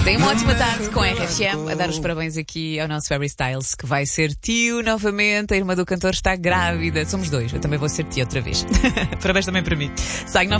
Tenha uma ótima tarde com a RFM, a dar os parabéns aqui ao nosso Harry Styles, que vai ser tio novamente. A irmã do cantor está grávida. Somos dois, eu também vou ser tio outra vez. Parabéns também para mim. Sai